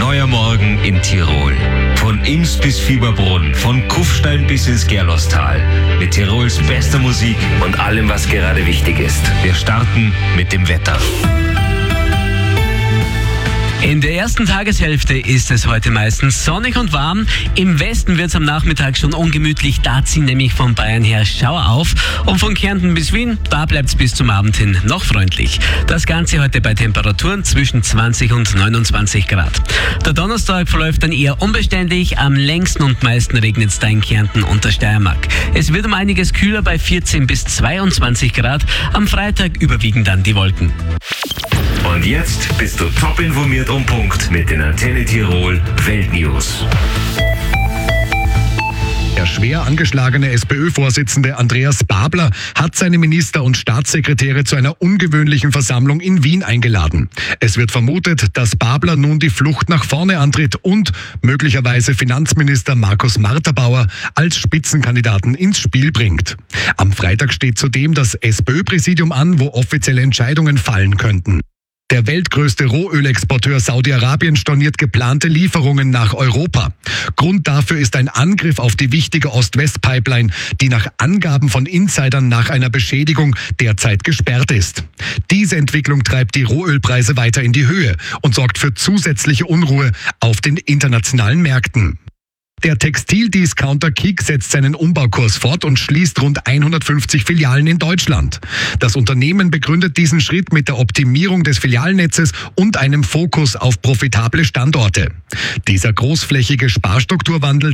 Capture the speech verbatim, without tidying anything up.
neuer Morgen in Tirol. Von Ims bis Fieberbrunn, von Kufstein bis ins Gerlostal. Mit Tirols bester Musik und allem, was gerade wichtig ist. Wir starten mit dem Wetter. In der ersten Tageshälfte ist es heute meistens sonnig und warm. Im Westen wird es am Nachmittag schon ungemütlich. Da ziehen nämlich von Bayern her Schauer auf. Und von Kärnten bis Wien, da bleibt es bis zum Abend hin noch freundlich. Das Ganze heute bei Temperaturen zwischen zwanzig und neunundzwanzig Grad. Der Donnerstag verläuft dann eher unbeständig. Am längsten und meisten regnet es da in Kärnten und der Steiermark. Es wird um einiges kühler bei vierzehn bis zweiundzwanzig Grad. Am Freitag überwiegen dann die Wolken. Und jetzt bist du top informiert um Punkt mit den Antenne Tirol Weltnews. Der schwer angeschlagene SPÖ-Vorsitzende Andreas Babler hat seine Minister und Staatssekretäre zu einer ungewöhnlichen Versammlung in Wien eingeladen. Es wird vermutet, dass Babler nun die Flucht nach vorne antritt und möglicherweise Finanzminister Markus Marterbauer als Spitzenkandidaten ins Spiel bringt. Am Freitag steht zudem das SPÖ-Präsidium an, wo offizielle Entscheidungen fallen könnten. Der weltgrößte Rohölexporteur Saudi-Arabien storniert geplante Lieferungen nach Europa. Grund dafür ist ein Angriff auf die wichtige Ost-West-Pipeline, die nach Angaben von Insidern nach einer Beschädigung derzeit gesperrt ist. Diese Entwicklung treibt die Rohölpreise weiter in die Höhe und sorgt für zusätzliche Unruhe auf den internationalen Märkten. Der Textildiscounter Kick setzt seinen Umbaukurs fort und schließt rund hundertfünfzig Filialen in Deutschland. Das Unternehmen begründet diesen Schritt mit der Optimierung des Filialnetzes und einem Fokus auf profitable Standorte. Dieser großflächige Sparstrukturwandel